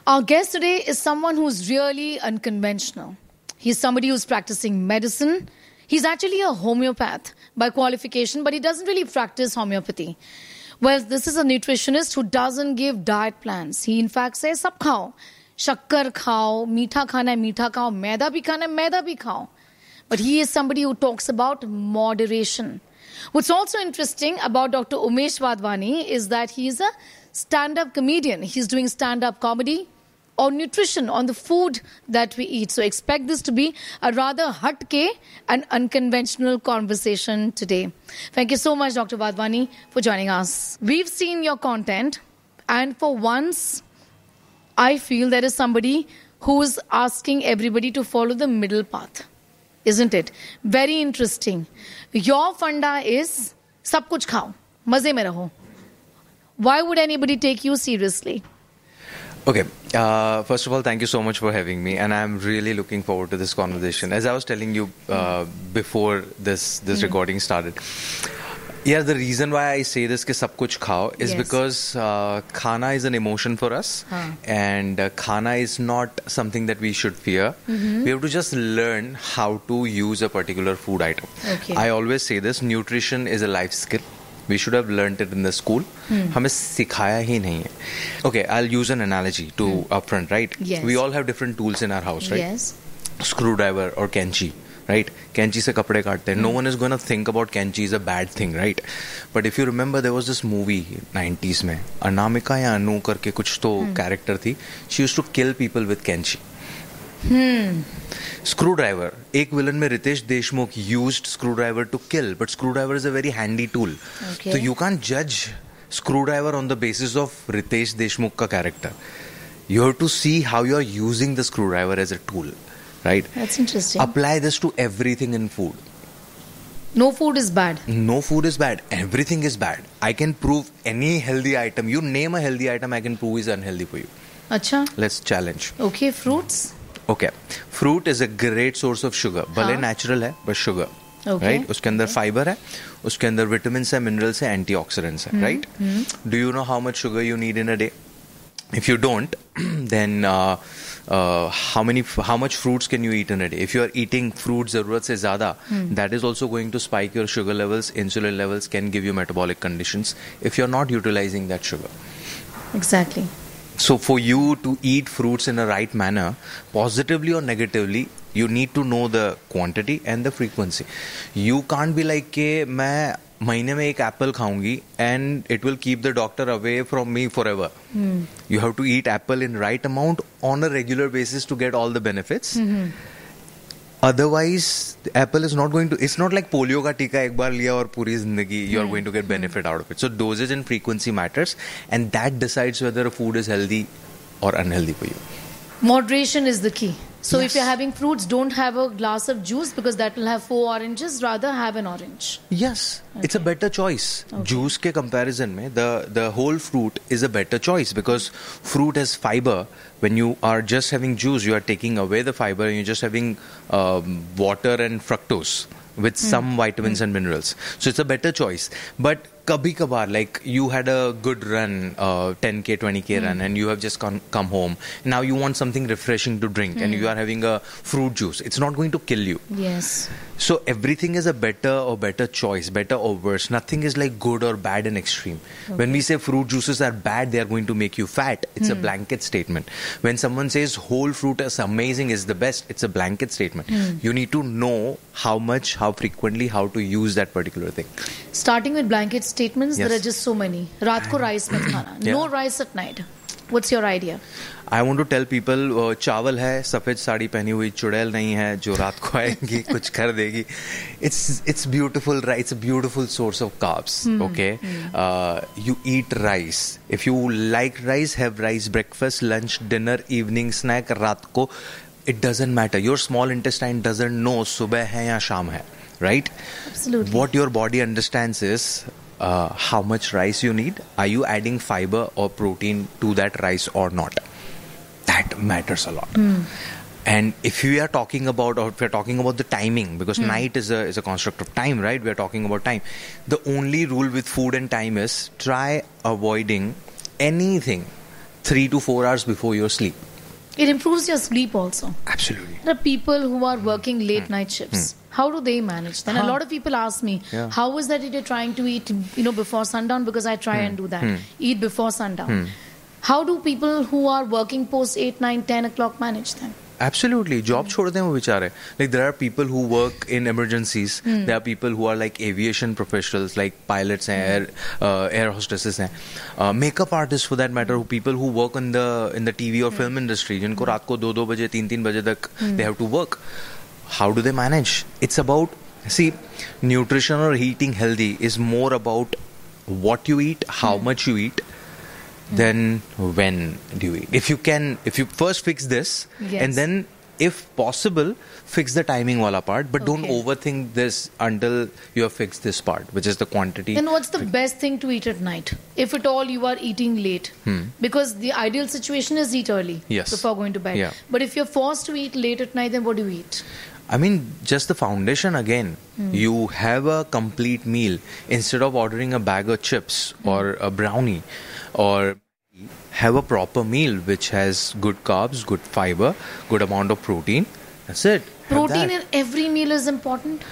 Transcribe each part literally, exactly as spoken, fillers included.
Our guest today is someone who's really unconventional. He's somebody who's practicing medicine. He's actually a homeopath by qualification, but he doesn't really practice homeopathy. Well, this is a nutritionist who doesn't give diet plans. He in fact says, sab khao. Shakkar khao, meetha khana hai, meetha khao, maida bhi khana hai, maida bhi khao. But he is somebody who talks about moderation. What's also interesting about Doctor Umesh Wadhwani is that he is a stand-up comedian. He's doing stand-up comedy on nutrition, on the food that we eat. So expect this to be a rather hatke and unconventional conversation today. Thank you so much, Doctor Wadhwani, for joining us. We've seen your content, and for once, I feel there is somebody who is asking everybody to follow the middle path. Isn't it? Very interesting. Your funda is, sab kuch khao, maze mein raho. Why would anybody take you seriously? Okay, uh, first of all, thank you so much for having me, and I'm really looking forward to this conversation. As I was telling you uh, before this this mm. recording started, yeah, the reason why I say this, ki sab kuch khao, is yes. because uh, khana is an emotion for us, huh. and uh, khana is not something that we should fear. Mm-hmm. We have to just learn how to use a particular food item. Okay. I always say this, nutrition is a life skill. We should have learnt it in the school. Hmm. हमें सिखाया ही नहीं है. Okay, I'll use an analogy to hmm. upfront, right? Yes. We all have different tools in our house, right? Yes. Screwdriver or कैंची, right? कैंची से कपड़े काटते हैं. No one is going to think about कैंची is a bad thing, right? But if you remember, there was this movie nineties में, अनामिका या अनु करके कुछ तो character थी. She used to kill people with कैंची. Hmm. Screwdriver. एक विलन में Ritesh Deshmukh used screwdriver to kill, but screwdriver is a very handy tool. Okay. So you can't judge screwdriver on the basis of Ritesh Deshmukh ka character. You have to see how you are using the screwdriver as a tool, right? That's interesting. Apply this to everything in food. No food is bad. No food is bad. Everything is bad. I can prove any healthy item. You name a healthy item, I can prove is unhealthy for you. Acha. Let's challenge. Okay, fruits. Okay, fruit is a great source of sugar. भले natural है, but sugar. Okay. Right? उसके अंदर fiber है, उसके अंदर vitamins है, minerals है, antioxidants है, right? Mm-hmm. Do you know how much sugar you need in a day? If you don't, then uh, uh, how many, how much fruits can you eat in a day? If you are eating fruits ज़रूरत से ज़्यादा, mm. that is also going to spike your sugar levels, insulin levels, can give you metabolic conditions if you are not utilizing that sugar. Exactly. So for you to eat fruits in a right manner, positively or negatively, you need to know the quantity and the frequency. You can't be like कि मैं महीने में एक apple खाऊंगी and it will keep the doctor away from me forever. Hmm. You have to eat apple in right amount on a regular basis to get all the benefits. Mm-hmm. Otherwise, apple is not going to, it's not like polio ka tika ek baar liya aur puri zindagi you are going to get benefit out of it. So dosage and frequency matters, and that decides whether a food is healthy or unhealthy for you. Moderation is the key. So yes. if you're having fruits, don't have a glass of juice because that will have four oranges. Rather have an orange. Yes, okay. It's a better choice. Okay. Juice ke comparison mein, the, the whole fruit is a better choice because fruit has fiber. When you are just having juice, you are taking away the fiber and you're just having um, water and fructose with mm. some vitamins mm. and minerals. So it's a better choice. But kabhi kabar, like you had a good run, uh, ten K, twenty K mm. run, and you have just come, come home. Now you want something refreshing to drink mm. and you are having a fruit juice. It's not going to kill you. Yes. So everything is a better or better choice, better or worse. Nothing is like good or bad in extreme. Okay. When we say fruit juices are bad, they are going to make you fat. It's mm. a blanket statement. When someone says whole fruit is amazing, is the best, it's a blanket statement. Mm. You need to know how much, how frequently, how to use that particular thing. Starting with blanket statements, yes. there are just so many. Raat ko rice mat khana. Yeah. No rice at night. What's your idea? I want to tell people, uh, चावल है, सफेद साड़ी पहनी हुई चुड़ैल नहीं है, जो रात को आएगी कुछ कर देगी. It's it's beautiful, right? It's a beautiful source of carbs. Mm. Okay, mm. Uh, you eat rice. If you like rice, have rice breakfast, lunch, dinner, evening snack. रात को, it doesn't matter. Your small intestine doesn't know सुबह है या शाम है, right? Absolutely. What your body understands is uh, how much rice you need. Are you adding fiber or protein to that rice or not? That matters a lot. Mm. And if we are talking about, or if we are talking about the timing, because mm. night is a is a construct of time, right? We are talking about time. The only rule with food and time is try avoiding anything three to four hours before your sleep. It improves your sleep also. Absolutely. There are people who are working late night shifts. How do they manage? Then Huh. a lot of people ask me, Yeah. how is that you're trying to eat, you know, before sundown? Because I try and do that. Eat before sundown. How do people who are working post eight, nine, ten o'clock manage them? Absolutely. Job छोड़ दें वो बेचारे. Like there are people who work in emergencies. Hmm. There are people who are like aviation professionals, like pilots and air, uh, air hostesses हैं. Uh, makeup artists for that matter, who people who work in the in the T V or film industry, जिनको रात को दो दो बजे तीन तीन बजे तक they have to work. How do they manage? It's about, see, nutrition or eating healthy is more about what you eat, how much you eat, then when do you eat. If you can, if you first fix this, Yes. and then if possible fix the timing wala part, but don't Okay. overthink this until you have fixed this part, which is the quantity. Then what's the best thing to eat at night? If at all you are eating late. Because the ideal situation is eat early Yes. before going to bed. Yeah. But if you're forced to eat late at night, then what do you eat? I mean, just the foundation again. You have a complete meal instead of ordering a bag of chips or a brownie, or have a proper meal which has good carbs, good fiber, good amount of protein. That's it. Have Protein that. in every meal is important.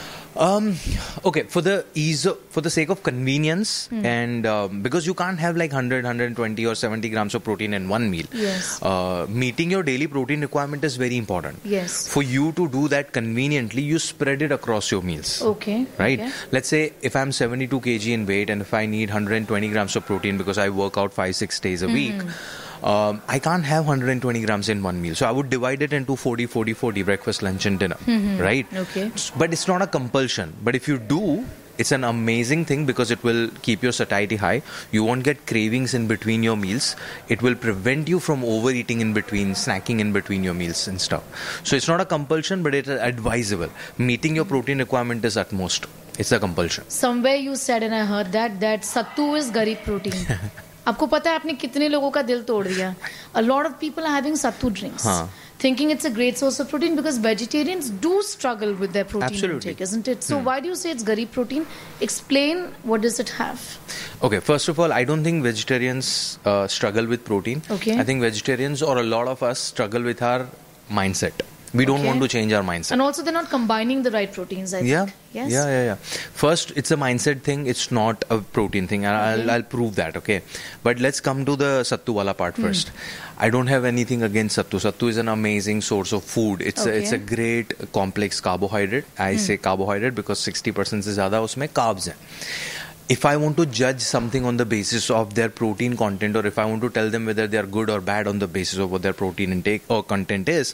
Um, okay, for the ease, of, for the sake of convenience, and um, because you can't have like one hundred, one hundred twenty or seventy grams of protein in one meal. Yes. Uh, meeting your daily protein requirement is very important. Yes. For you to do that conveniently, you spread it across your meals. Okay. Right? Okay. Let's say if I'm seventy-two kilograms in weight and if I need one hundred twenty grams of protein because I work out five, six days a week, um, I can't have one hundred twenty grams in one meal. So I would divide it into forty, forty, forty, breakfast, lunch and dinner. Right? Okay. But it's not a compulsion. But if you do, it's an amazing thing because it will keep your satiety high. You won't get cravings in between your meals. It will prevent you from overeating in between, snacking in between your meals and stuff. So it's not a compulsion, but it's advisable. Meeting your protein requirement is at most. It's a compulsion. Somewhere you said, and I heard that, that sattu is garib protein. आपको पता है आपने कितने लोगों का दिल तोड़ दिया. A lot of people are having sattu drinks, हाँ. thinking it's a great source of protein because vegetarians do struggle with their protein Absolutely. intake, isn't it? So why do you say it's garib protein? Explain, what does it have? Okay, first of all, I don't think vegetarians uh, struggle with protein. Okay. I think vegetarians or a lot of us struggle with our mindset. We don't Okay. want to change our mindset. And also they're not combining the right proteins, I Yeah. think. Yes? Yeah, yeah, yeah. First, it's a mindset thing. It's not a protein thing. And I'll, Okay. I'll prove that, okay? But let's come to the sattu wala part first. I don't have anything against sattu. Sattu is an amazing source of food. It's, a, it's a Okay. great complex carbohydrate. I say carbohydrate because sixty percent se zyada usme carbs hain. If I want to judge something on the basis of their protein content, or if I want to tell them whether they are good or bad on the basis of what their protein intake or content is,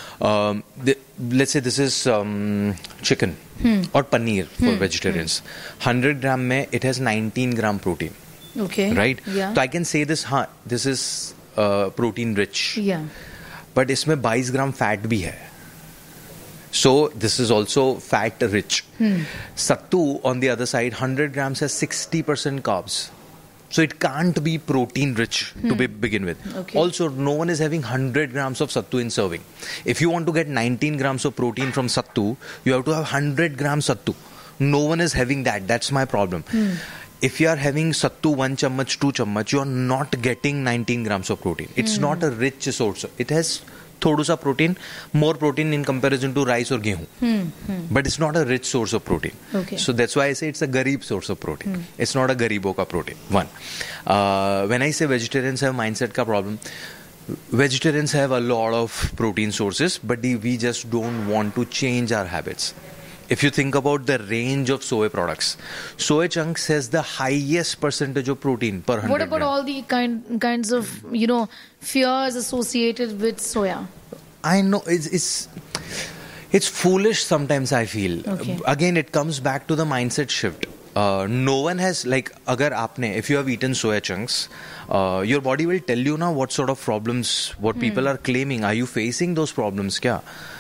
um, the, let's say this is um, chicken or paneer for vegetarians. one hundred gram mein, it has nineteen gram protein, Okay. right? Yeah. So I can say this, huh, this is uh, protein rich. Yeah. But इसमें twenty gram fat भी है. So this is also fat rich. Sattu on the other side, one hundred grams has sixty percent carbs. So it can't be protein rich to be, begin with. Okay. Also, no one is having one hundred grams of sattu in serving. If you want to get nineteen grams of protein from sattu, you have to have one hundred grams sattu. No one is having that. That's my problem. If you are having sattu one chammach, two chammach, you are not getting nineteen grams of protein. It's not a rich source. It has thoda sa protein, more protein in comparison to rice or gehu. But it's not a rich source of protein. Okay. So that's why I say it's a garib source of protein. It's not a garibo ka protein. One. Uh, when I say vegetarians have mindset ka problem, vegetarians have a lot of protein sources, but we just don't want to change our habits. If you think about the range of soy products, soy chunks has the highest percentage of protein per one hundred What about gram. all the kind kinds of, you know, fears associated with soya? I know it's it's it's foolish sometimes. I feel Okay. again it comes back to the mindset shift. Uh, no one has like agar aapne if you have eaten soya chunks, uh, your body will tell you now what sort of problems what people are claiming. Are you facing those problems? Kya?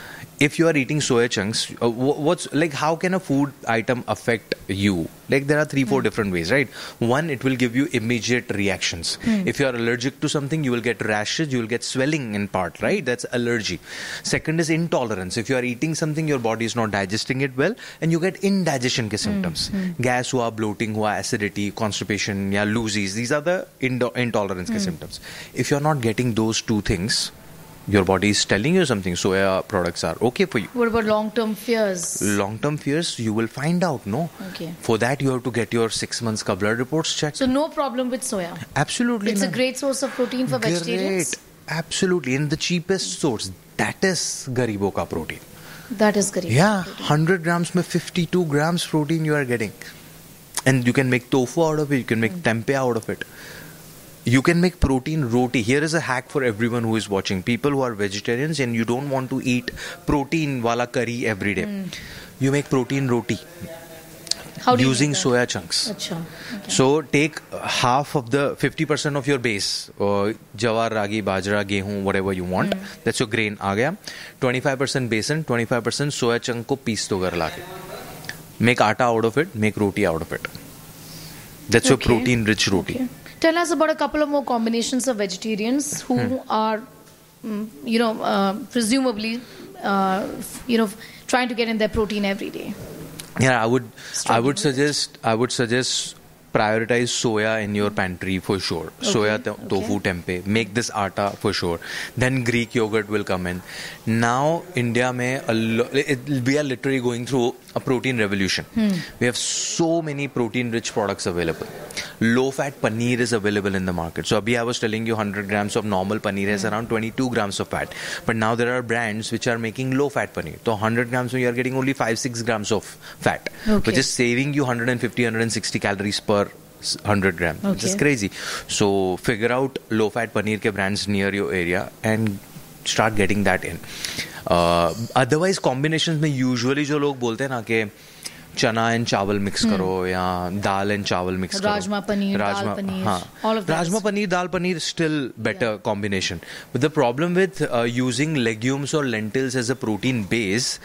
if you are eating soya chunks, uh, wh- what's like, how can a food item affect you? Like, there are three, four mm. different ways, right? One, it will give you immediate reactions. Mm. If you are allergic to something, you will get rashes, you will get swelling in part, right? That's allergy. Second is intolerance. If you are eating something, your body is not digesting it well, and you get indigestion ke symptoms. Mm. Mm. Gas hua, bloating hua, acidity, constipation, ya loosies. These are the indo- intolerance mm. ke symptoms. If you are not getting those two things, your body is telling you something. Soya products are okay for you. What about long-term fears? Long-term fears, you will find out, no? Okay. For that, you have to get your six months ka blood reports checked. So no problem with soya? Absolutely It's not. a great source of protein for great. vegetarians? Absolutely. And the cheapest source, that is Garibo ka protein. That is Garibo. Yeah. Protein. one hundred grams mein fifty-two grams protein you are getting. And you can make tofu out of it. You can make mm. tempeh out of it. You can make protein roti. Here is a hack for everyone who is watching. People who are vegetarians and you don't want to eat protein wala curry every day. Mm. You make protein roti. How do using you soya chunks. Achha. Okay. So take half of the fifty percent of your base, uh, jawar, ragi, bajra, gehu, whatever you want. Mm. That's your grain. Aa gaya. twenty-five percent besan, twenty-five percent soya chunk ko piece do gar lake. Make atta out of it. Make roti out of it. That's okay. Your protein rich roti. Okay. Tell us about a couple of more combinations of vegetarians who hmm. are, mm, you know, uh, presumably, uh, you know, trying to get in their protein every day. Yeah, I would, Struggling I would suggest, I would suggest prioritize soya in your pantry for sure. Okay. Soya, to- tofu, okay. tempeh. Make this atta for sure. Then Greek yogurt will come in. Now, India mein, a lo- it, we are literally going through a protein revolution. Hmm. We have so many protein-rich products available. Low-fat paneer is available in the market. So, abhi I was telling you one hundred grams of normal paneer has hmm. around twenty-two grams of fat. But now there are brands which are making low-fat paneer. So, one hundred grams, you are getting only five to six grams of fat. Okay. Which is saving you one hundred fifty to one hundred sixty calories per one hundred gram, okay. which is crazy. So figure out low fat paneer ke brands near your area and start getting that in. Uh, otherwise combinations में usually जो लोग बोलते हैं ना कि चना and चावल mix करो या दाल एंड चावल मिक्स करो, राजमा पनीर, दाल पनीर, हाँ, all of that. Rajma paneer, dal paneer still better yeah. combination. But the problem with uh, using legumes or lentils as a protein base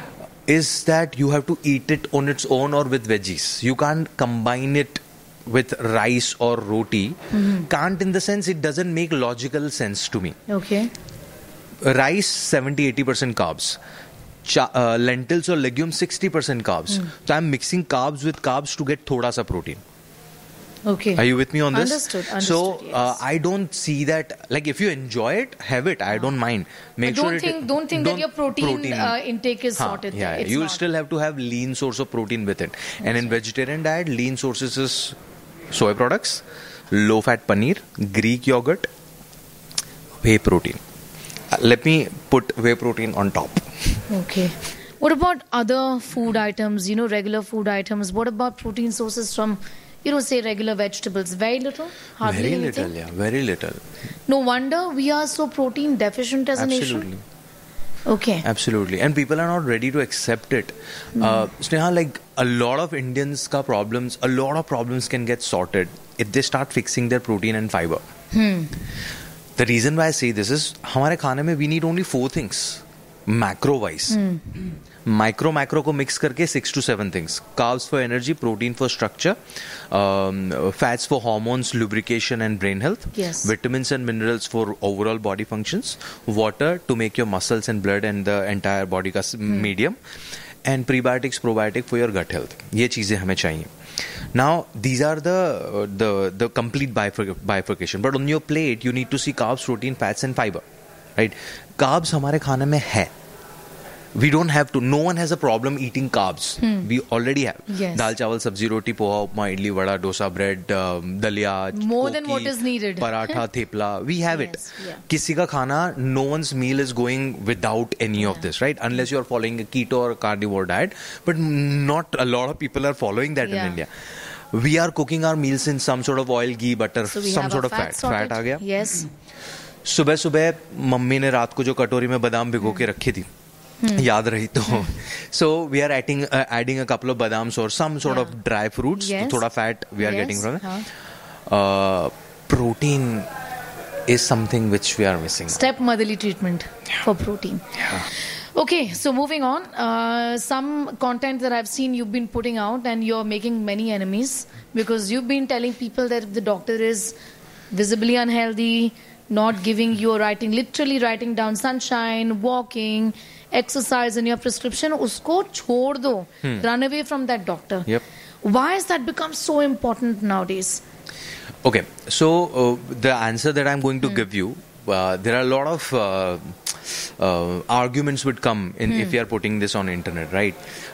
is that you have to eat it on its own or with veggies. You can't combine it with rice or roti. Mm-hmm. Can't in the sense it doesn't make logical sense to me. Okay. Rice seventy to eighty percent carbs. Cha- uh, lentils or legumes sixty percent carbs. Mm. So I'm mixing carbs with carbs to get thoda sa protein. Okay. Are you with me on this? Understood. Understood. So yes. uh, I don't see that. Like if you enjoy it, have it. I don't mind. Make don't sure think, it. Don't think don't that your protein, protein uh, intake is huh, sorted. Yeah, there. It's you not. still have to have lean source of protein with it. That's and in right. vegetarian diet, lean sources is soy products, low fat paneer, Greek yogurt, whey protein. Uh, let me put whey protein on top. Okay. What about other food items, you know, regular food items? What about protein sources from, you know, say regular vegetables? Very little? Hardly Very anything? little, yeah. Very little. No wonder we are so protein deficient as Absolutely. a nation. Okay. Absolutely. And people are not ready to accept it. Mm. Uh, Sneha, like a lot of Indians' ka problems, a lot of problems can get sorted if they start fixing their protein and fiber. Hmm. The reason why I say this is, हमारे खाने में we need only four things, macro-wise. Mm. Micro, macro को mix करके six to seven things. Carbs for energy, protein for structure, um, fats for hormones, lubrication and brain health. Yes. Vitamins and minerals for overall body functions. Water to make your muscles and blood and the entire body का mm. medium. And prebiotics, probiotic for your gut health. ये चीजें हमें चाहिए. Now, these are the uh, the the complete bifurc- bifurcation. But on your plate, you need to see carbs, protein, fats, and fiber. Right? Carbs हमारे खाने में है. We don't have to. No one has a problem eating carbs. Hmm. We already have. Yes. Dal, chawal, sabzi, roti, poha, upma, idli, vada, dosa, bread, um, dalia, more koki, than what is needed. Paratha, thepla. We have yes. it. Yeah. Kisi ka khana, no one's meal is going without any yeah. of this, right? Unless you are following a keto or a carnivore diet. But not a lot of people are following that yeah. in India. We are cooking our meals in some sort of oil, ghee, butter, so we some have sort of fat. fat. Fat आ गया. Yes. सुबह सुबह mummy ने रात को जो कटोरी में बादाम भिगो के रखी थी याद रही तो so we are adding uh, adding a couple of badams or some sort yeah. of dry fruits yes. तो थोड़ा fat we are yes. getting from it. Huh. Uh, protein is something which we are missing. Step motherly treatment yeah. for protein. Yeah. Okay, so moving on. Uh, some content that I've seen you've been putting out, and you're making many enemies because you've been telling people that if the doctor is visibly unhealthy, not giving you a writing, literally writing down sunshine, walking, exercise in your prescription, usko chhod do. Hmm. Run away from that doctor. Yep. Why has that become so important nowadays? Okay, so uh, the answer that I'm going to hmm. give you, uh, there are a lot of uh, uh, arguments would come in hmm. if you are putting this on internet, right?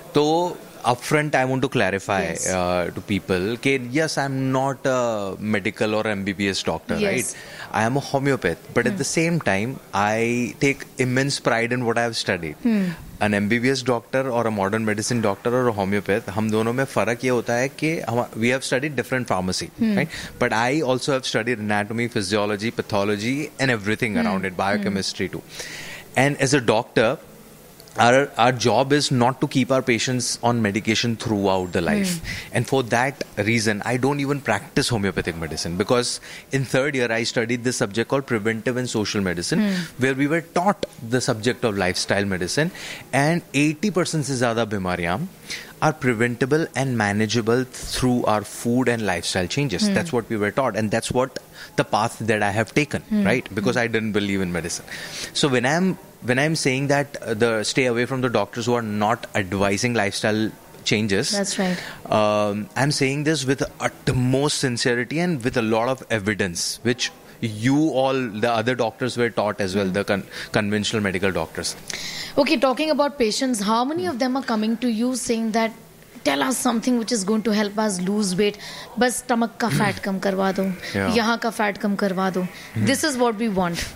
So upfront, I want to clarify yes. uh, to people that yes, I'm not a medical or M B B S doctor, yes. right? I am a homeopath, but hmm. at the same time, I take immense pride in what I have studied. Hmm. An M B B S doctor or a modern medicine doctor or a homeopath, हम दोनों में फर्क ये होता है कि we have studied different pharmacy, hmm. right? But I also have studied anatomy, physiology, pathology, and everything hmm. around it, biochemistry hmm. too. And as a doctor, Our, our job is not to keep our patients on medication throughout the life. Mm. And for that reason, I don't even practice homeopathic medicine because in third year, I studied this subject called preventive and social medicine, mm. where we were taught the subject of lifestyle medicine. And eighty percent se zyada bimariyan are preventable and manageable through our food and lifestyle changes. Mm. That's what we were taught. And that's what the path that I have taken, mm. right? Because mm. I didn't believe in medicine. So when I'm When I'm saying that uh, the stay away from the doctors who are not advising lifestyle changes, that's right. Um, I'm saying this with utmost sincerity and with a lot of evidence, which you all, the other doctors, were taught as well, mm. the con- conventional medical doctors. Okay, talking about patients, how many of them are coming to you saying that, tell us something which is going to help us lose weight, bas stomach ka fat kam karwa do, yeah. yahan ka fat kam karwa do. Mm. This is what we want.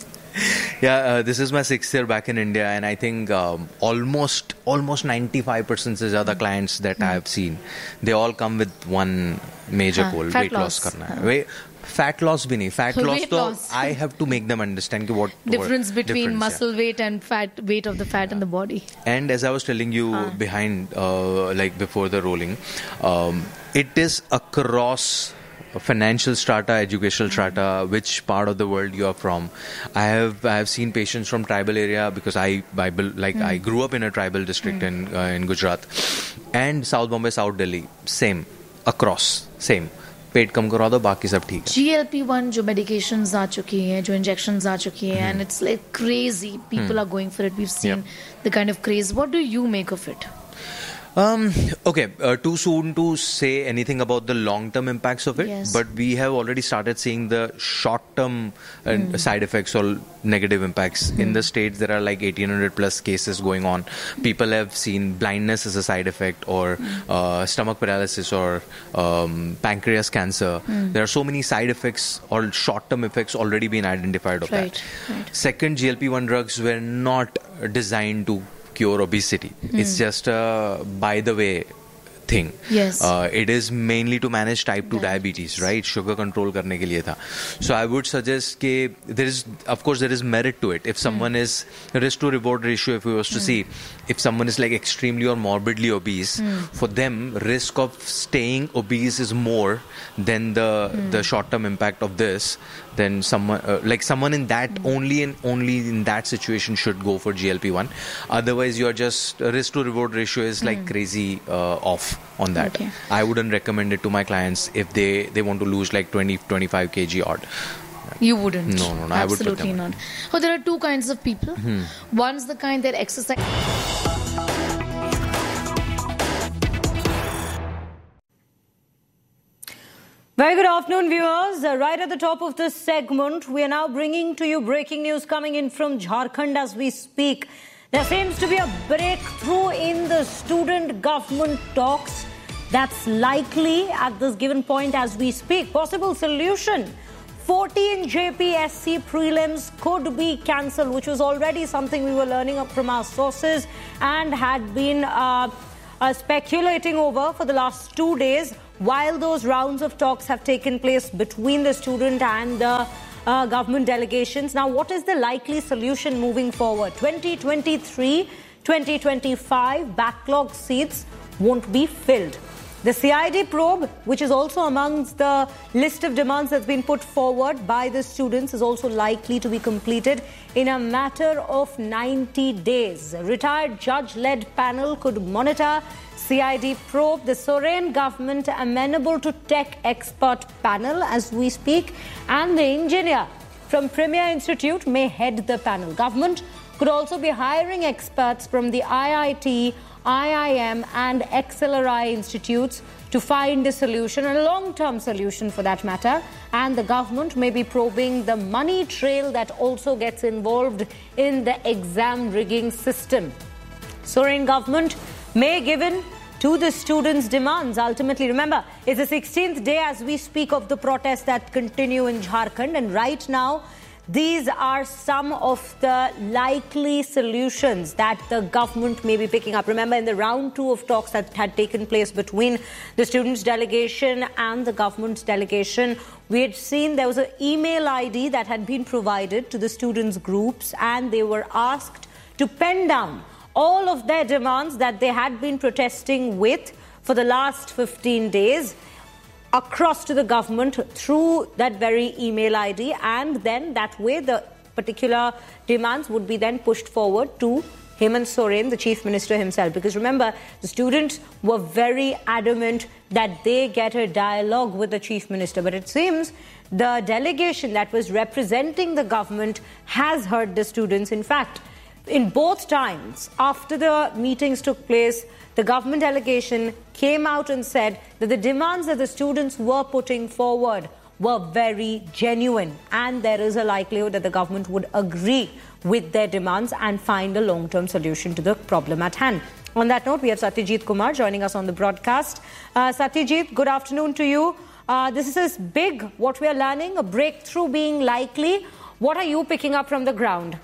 Yeah, uh, this is my sixth year back in India, and I think um, almost almost ninety-five percent से ज़्यादा clients that mm. I have seen, they all come with one major हाँ, goal: weight loss करना है. Weight, fat loss भी नहीं, fat loss तो I have to make them understand what difference what, between difference, muscle yeah. weight and fat weight of the fat in the body. And as I was telling you हाँ. behind, uh, like before the rolling, um, it is across financial strata, educational strata, which part of the world you are from. I have I have seen patients from tribal area because I, I like mm. I grew up in a tribal district mm. in uh, in Gujarat, and South Bombay, South Delhi, same across, same. पेट कम करवा दो बाकी सब ठीक है. G L P one जो medications आ चुकी हैं, जो injections आ चुकी हैं, and it's like crazy. People are going for it. We've seen yep. the kind of craze. What do you make of it? Um, okay, uh, too soon to say anything about the long-term impacts of it, yes. but we have already started seeing the short-term uh, mm. side effects or negative impacts. Mm. In the States, there are like eighteen hundred plus cases going on. People have seen blindness as a side effect, or mm. uh, stomach paralysis, or um, pancreas cancer. Mm. There are so many side effects or short-term effects already been identified of right. that. Right. Second, G L P one drugs were not designed to cure obesity. Mm. It's just a by the way thing. Yes. Uh, it is mainly to manage type two diabetes, right? Sugar control करने के लिए था. So I would suggest कि there is, of course, there is merit to it. If someone mm. is risk to reward ratio, if we was to mm. see, if someone is like extremely or morbidly obese, mm. for them risk of staying obese is more than the mm. the short term impact of this. Then someone uh, like someone in that mm. only in only in that situation should go for G L P one. Otherwise, you're just uh, risk to reward ratio is like mm. crazy uh, off on that. Okay. I wouldn't recommend it to my clients if they, they want to lose like twenty, twenty-five kilograms odd. You wouldn't? No, no, no. Absolutely I would not. Oh, there are two kinds of people. Hmm. One's the kind that exercise. Very good afternoon, viewers. Uh, right at the top of this segment, we are now bringing to you breaking news coming in from Jharkhand as we speak. There seems to be a breakthrough in the student-government talks that's likely at this given point as we speak. Possible solution. fourteen J P S C prelims could be cancelled, which was already something we were learning up from our sources and had been uh, uh, speculating over for the last two days while those rounds of talks have taken place between the student and the uh, government delegations. Now, what is the likely solution moving forward? twenty twenty-three, twenty twenty-five backlog seats won't be filled. The C I D probe, which is also amongst the list of demands that's been put forward by the students, is also likely to be completed in a matter of ninety days. A retired judge-led panel could monitor C I D probe. The Soren government amenable to tech expert panel as we speak, and the engineer from Premier Institute may head the panel. Government could also be hiring experts from the I I T, I I M and X L R I institutes to find a solution, a long-term solution for that matter. And the government may be probing the money trail that also gets involved in the exam rigging system. Soren government may give in to the students' demands. Ultimately, remember, it's the sixteenth day as we speak of the protests that continue in Jharkhand, and right now these are some of the likely solutions that the government may be picking up. Remember, in the round two of talks that had taken place between the students' delegation and the government's delegation, we had seen there was an email I D that had been provided to the students' groups, and they were asked to pen down all of their demands that they had been protesting with for the last fifteen days across to the government through that very email I D, and then that way the particular demands would be then pushed forward to Hemant Soren, the Chief Minister himself. Because remember, the students were very adamant that they get a dialogue with the Chief Minister. But it seems the delegation that was representing the government has heard the students. In fact, in both times, after the meetings took place, the government delegation came out and said that the demands that the students were putting forward were very genuine, and there is a likelihood that the government would agree with their demands and find a long-term solution to the problem at hand. On that note, we have Satyajit Kumar joining us on the broadcast. Uh, Satyajit, good afternoon to you. Uh, this is big, what we are learning, a breakthrough being likely. What are you picking up from the ground?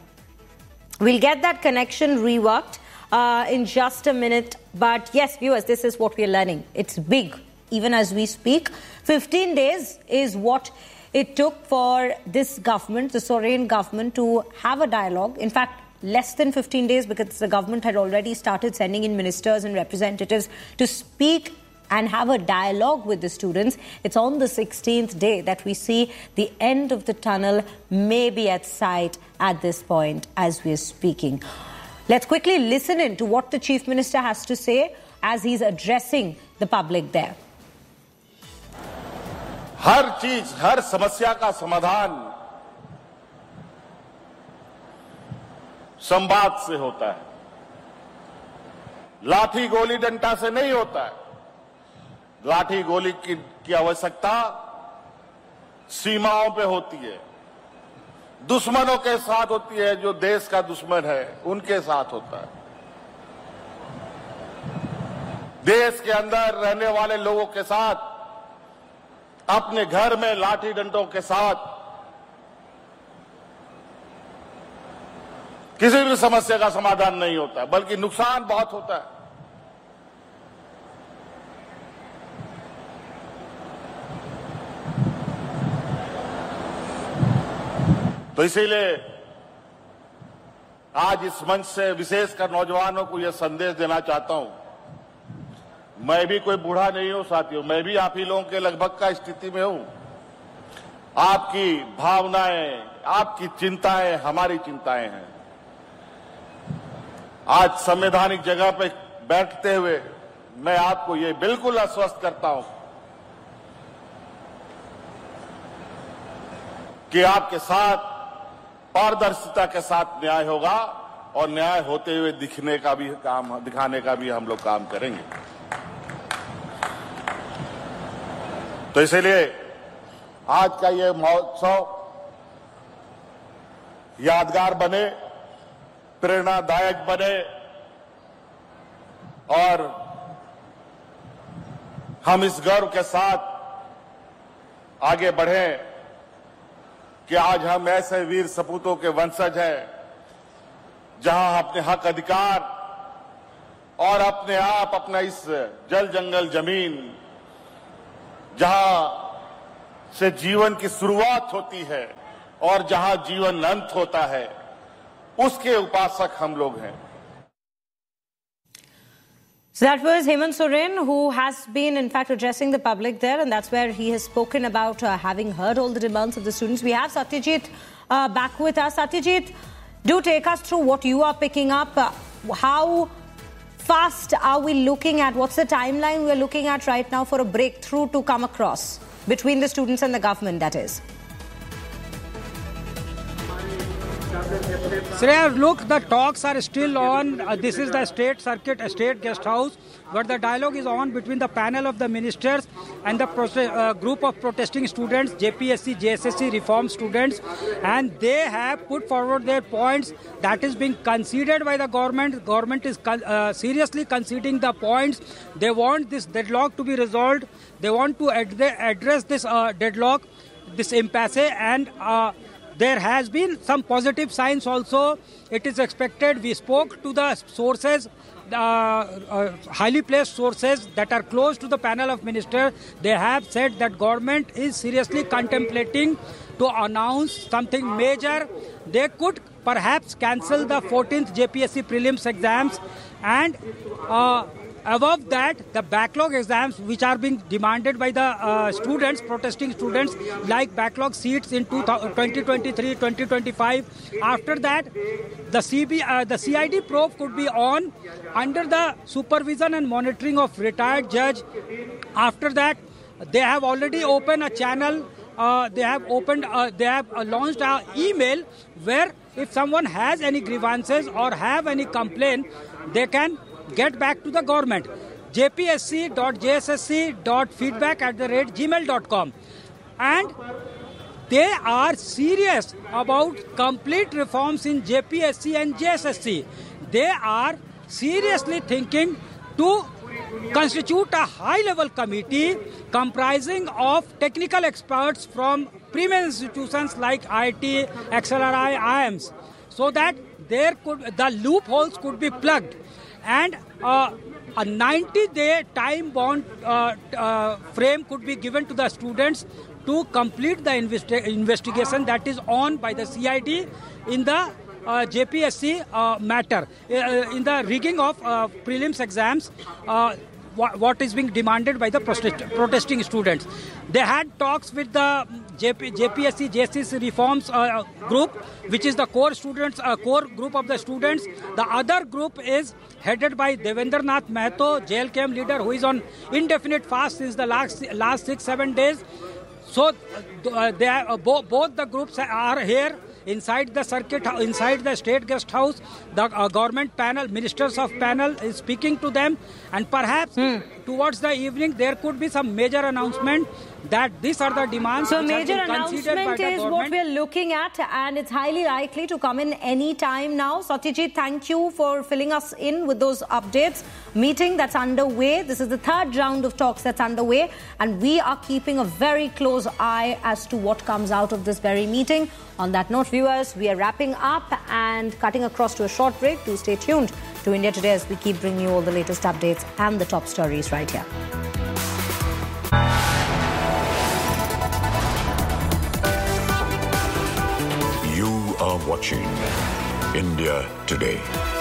We'll get that connection reworked uh, in just a minute. But yes, viewers, this is what we're learning. It's big, even as we speak. fifteen days is what it took for this government, the Soren government, to have a dialogue. In fact, less than fifteen days, because the government had already started sending in ministers and representatives to speak and have a dialogue with the students. It's on the sixteenth day that we see the end of the tunnel may be at sight at this point as we're speaking. Let's quickly listen in to what the Chief Minister has to say as he's addressing the public there. हर चीज, हर समस्या का समाधान संवाद से होता है, लाठी गोली डंडा से नहीं होता है। लाठी गोली की, की आवश्यकता सीमाओं पे होती है, दुश्मनों के साथ होती है, जो देश का दुश्मन है उनके साथ होता है। देश के अंदर रहने वाले लोगों के साथ, अपने घर में लाठी डंडों के साथ किसी भी समस्या का समाधान नहीं होता, बल्कि नुकसान बहुत होता है। तो इसीलिए आज इस मंच से विशेषकर नौजवानों को यह संदेश देना चाहता हूं। मैं भी कोई बूढ़ा नहीं हूं साथियों, मैं भी आप ही लोगों के लगभग का स्थिति में हूं। आपकी भावनाएं, आपकी चिंताएं हमारी चिंताएं हैं। आज संवैधानिक जगह पर बैठते हुए मैं आपको ये बिल्कुल आश्वस्त करता हूं कि आपके साथ पारदर्शिता के साथ न्याय होगा, और न्याय होते हुए दिखने का भी काम, दिखाने का भी हम लोग काम करेंगे। तो इसलिए आज का ये महोत्सव यादगार बने, प्रेरणादायक बने, और हम इस गर्व के साथ आगे बढ़ें कि आज हम ऐसे वीर सपूतों के वंशज हैं, जहां अपने हक अधिकार और अपने आप अपना इस जल जंगल जमीन, जहां से जीवन की शुरुआत होती है और जहां जीवन अंत होता है, उसके उपासक हम लोग हैं। So that was Hemant Soren, who has been, in fact, addressing the public there, and that's where he has spoken about uh, having heard all the demands of the students. We have Satyajit uh, back with us. Satyajit, do take us through what you are picking up. Uh, how fast are we looking at? What's the timeline we're looking at right now for a breakthrough to come across between the students and the government, that is? Shreya, look, the talks are still on. Uh, this is the state circuit, a state guest house, where the dialogue is on between the panel of the ministers and the pro- uh, group of protesting students, J P S C, J S S C reform students, and they have put forward their points that is being conceded by the government. Government is con- uh, seriously conceding the points. They want this deadlock to be resolved. They want to ad- address this uh, deadlock, this impasse, and uh, there has been some positive signs also. It is expected. We spoke to the sources, uh, uh, highly placed sources that are close to the panel of ministers. They have said that government is seriously contemplating to announce something major. They could perhaps cancel the fourteenth J P S C prelims exams, and uh, above that, the backlog exams which are being demanded by the uh, students, protesting students, like backlog seats in twenty twenty-three twenty twenty-five. After that, the C B, uh, the C I D probe could be on under the supervision and monitoring of retired judge. After that, they have already opened a channel. Uh, they have opened. Uh, they have uh, launched an email where if someone has any grievances or have any complaint, they can get back to the government. j p s c dot j s s c dot feedback at the rate gmail dot com. And they are serious about complete reforms in J P S C and J S S C. They are seriously thinking to constitute a high-level committee comprising of technical experts from premier institutions like I I T, X L R I, I I Ms, so that there could the loopholes could be plugged. And uh, a ninety-day time-bound uh, uh, frame could be given to the students to complete the investi- investigation that is on by the C I D in the uh, J P S C uh, matter, uh, in the rigging of uh, prelims exams, uh, wh- what is being demanded by the protest- protesting students. They had talks with the J P- J P S C, J S S C reforms uh, group, which is the core students, uh, core group of the students. The other group is headed by Devendra Nath Mahto, J L K M leader, who is on indefinite fast since the last last six seven days. So uh, they are, uh, bo- both the groups are here inside the circuit, inside the state guest house. The uh, government panel, ministers of panel is speaking to them, and perhaps hmm. towards the evening there could be some major announcement that these are the demands. So major announcement is what we are looking at, and it's highly likely to come in any time now. Satyajit, thank you for filling us in with those updates. Meeting that's underway. This is the third round of talks that's underway, and we are keeping a very close eye as to what comes out of this very meeting. On that note, viewers, we are wrapping up and cutting across to a short break. Do stay tuned to India Today as we keep bringing you all the latest updates and the top stories right here. You are watching India Today.